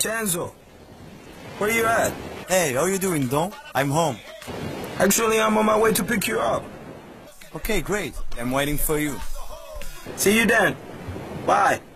Chanzo, where you at? Hey, how you doing, Don? I'm home. Actually, I'm on my way to pick you up. Okay, great. I'm waiting for you. See you then. Bye.